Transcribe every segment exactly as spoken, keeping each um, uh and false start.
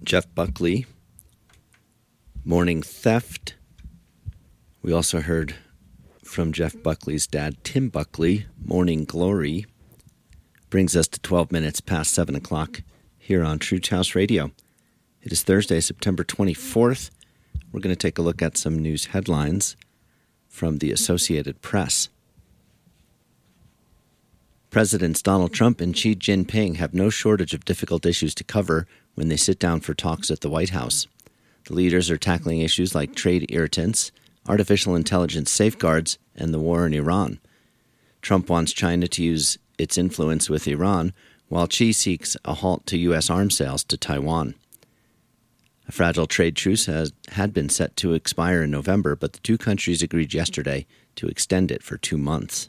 Jeff Buckley, Morning Theft. We also heard from Jeff Buckley's dad, Tim Buckley, Morning Glory. Brings us to twelve minutes past seven o'clock here on Truth House Radio. It is Thursday, September twenty-fourth. We're going to take a look at some news headlines from the Associated Press. Presidents Donald Trump and Xi Jinping have no shortage of difficult issues to cover when they sit down for talks at the White House. The leaders are tackling issues like trade irritants, artificial intelligence safeguards, and the war in Iran. Trump wants China to use its influence with Iran, while Xi seeks a halt to U S arms sales to Taiwan. A fragile trade truce has, had been set to expire in November, but the two countries agreed yesterday to extend it for two months.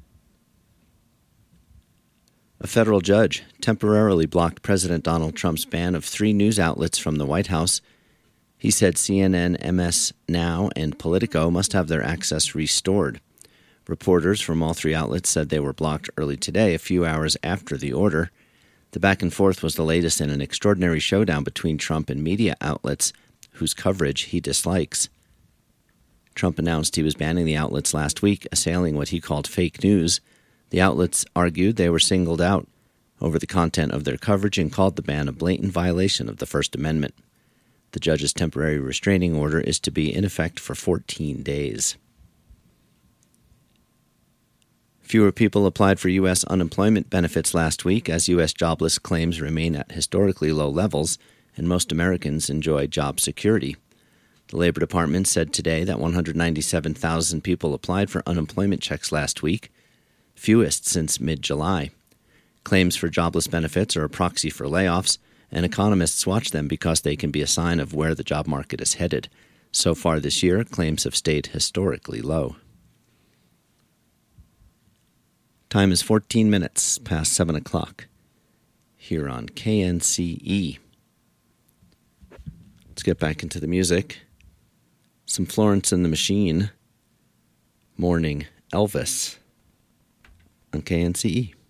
A federal judge temporarily blocked President Donald Trump's ban of three news outlets from the White House. He said C N N, M S Now, and Politico must have their access restored. Reporters from all three outlets said they were blocked early today, a few hours after the order. The back and forth was the latest in an extraordinary showdown between Trump and media outlets whose coverage he dislikes. Trump announced he was banning the outlets last week, assailing what he called fake news. The outlets argued they were singled out over the content of their coverage and called the ban a blatant violation of the First Amendment. The judge's temporary restraining order is to be in effect for fourteen days. Fewer people applied for U S unemployment benefits last week as U S jobless claims remain at historically low levels and most Americans enjoy job security. The Labor Department said today that one hundred ninety-seven thousand people applied for unemployment checks last week, fewest since mid-July. Claims for jobless benefits are a proxy for layoffs, and economists watch them because they can be a sign of where the job market is headed. So far this year, claims have stayed historically low. Time is fourteen minutes past seven o'clock here on K N C E. Let's get back into the music. Some Florence and the Machine, Morning Elvis on K N C E.